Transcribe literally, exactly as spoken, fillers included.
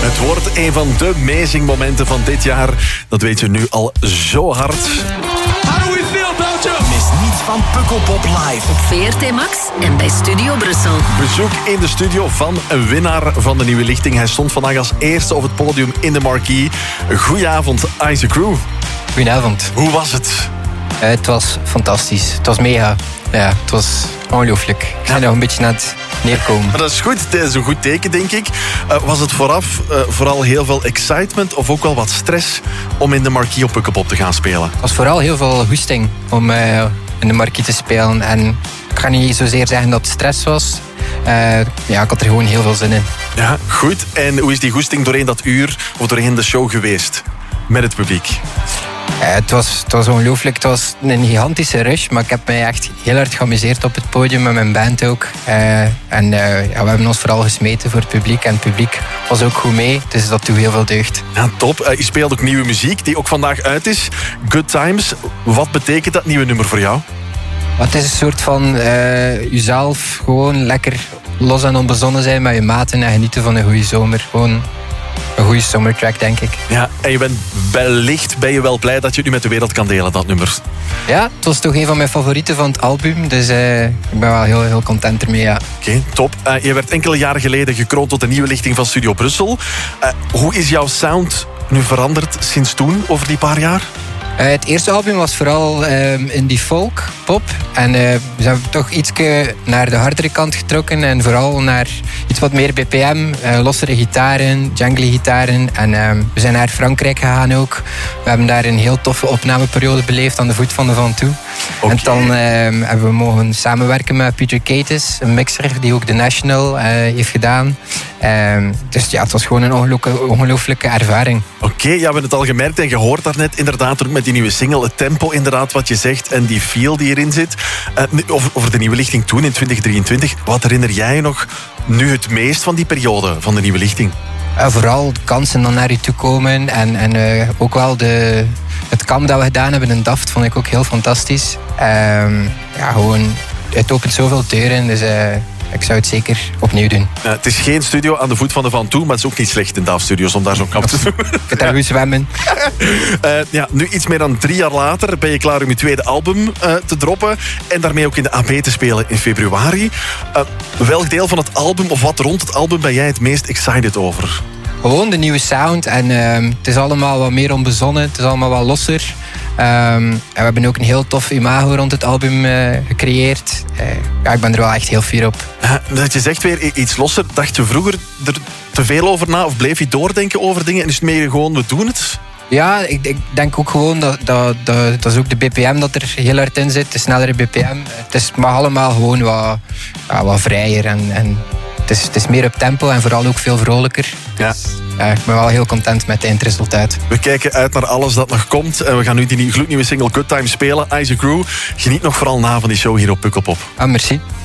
Het wordt een van de amazing momenten van dit jaar. Dat weet je nu al zo hard. How do we feel, Belgium? Mis niets van Pukkelpop live. Op V R T Max en bij Studio Brussel. Bezoek in de studio van een winnaar van de nieuwe lichting. Hij stond vandaag als eerste op het podium in de marquee. Goedenavond, Isaac Crew. Goedenavond. Hoe was het? Uh, het was fantastisch. Het was mega. Ja, het was ongelooflijk. Ik ben Ja. nog een beetje aan het neerkomen. Maar dat is goed, dat is een goed teken, denk ik. Uh, was het vooraf uh, vooral heel veel excitement of ook wel wat stress om in de marquee op Pukkelpop te gaan spelen? Het was vooral heel veel goesting om uh, in de marquee te spelen. En ik ga niet zozeer zeggen dat het stress was. Uh, ja, ik had er gewoon heel veel zin in. Ja, goed. En hoe is die goesting doorheen dat uur of doorheen de show geweest met het publiek? Uh, het, was, het was ongelooflijk. Het was een gigantische rush, maar ik heb mij echt heel hard geamuseerd op het podium met mijn band ook. Uh, en uh, ja, we hebben ons vooral gesmeten voor het publiek. En het publiek was ook goed mee, dus dat doet heel veel deugd. Ja, top. Uh, je speelt ook nieuwe muziek die ook vandaag uit is. Good Times. Wat betekent dat nieuwe nummer voor jou? Maar het is een soort van uh, jezelf gewoon lekker los en onbezonnen zijn met je maten en genieten van een goede zomer. Gewoon een goede summertrack, denk ik. Ja, en je bent wellicht ben je wel blij dat je het nu met de wereld kan delen, dat nummer. Ja, het was toch een van mijn favorieten van het album. Dus uh, ik ben wel heel, heel content ermee, ja. Oké, okay, top. Uh, je werd enkele jaren geleden gekroond tot de nieuwe lichting van Studio Brussel. Uh, hoe is jouw sound nu veranderd sinds toen, over die paar jaar? Uh, het eerste album was vooral uh, in die folk, pop. En uh, we zijn toch iets naar de hardere kant getrokken. En vooral naar iets wat meer B P M. Uh, lossere gitaren, jangly gitaren. En uh, we zijn naar Frankrijk gegaan ook. We hebben daar een heel toffe opnameperiode beleefd aan de voet van de Van Toe. Okay. En dan uh, hebben we mogen samenwerken met Peter Kates, een mixer die ook de National uh, heeft gedaan. Uh, dus ja, het was gewoon een ongelooflijke, ongelooflijke ervaring. Oké, okay, ja, we hebben het al gemerkt en gehoord daarnet inderdaad ook met die nieuwe single. Het tempo inderdaad wat je zegt en die feel die erin zit. Uh, over, over de nieuwe lichting toen in twintig drieëntwintig. Wat herinner jij je nog nu het meest van die periode van de nieuwe lichting? Uh, vooral de kansen dan naar je toe komen en, en uh, ook wel de, het kamp dat we gedaan hebben in Daft vond ik ook heel fantastisch. Uh, ja, gewoon, het opent zoveel deuren, dus uh, ik zou het zeker opnieuw doen. Uh, het is geen studio aan de voet van de Van Toe, maar het is ook niet slecht in Daft Studios om daar zo'n kamp te doen. Ik kan daar goed zwemmen. uh, ja, nu iets meer dan drie jaar later ben je klaar om je tweede album uh, te droppen en daarmee ook in de A B te spelen in februari. Uh, welk deel van het album of wat rond het album ben jij het meest excited over? Gewoon de nieuwe sound en uh, het is allemaal wat meer onbezonnen, het is allemaal wat losser. Um, en we hebben ook een heel tof imago rond het album uh, gecreëerd. Uh, ja, ik ben er wel echt heel fier op. Ja, dat je zegt weer iets losser. Dacht je vroeger er te veel over na of bleef je doordenken over dingen en is het meer gewoon we doen het? Ja, ik, ik denk ook gewoon dat, dat, dat, dat is ook de B P M dat er heel hard in zit. De snellere B P M. Het is maar allemaal gewoon wat, ja, wat vrijer en, en het is, het is meer op tempo en vooral ook veel vrolijker. Ja. Dus, ja, ik ben wel heel content met het eindresultaat. We kijken uit naar alles dat nog komt. En we gaan nu die gloednieuwe single Good Time spelen. Isaac Crew, geniet nog vooral na van die show hier op Pukkelpop. Ah, merci.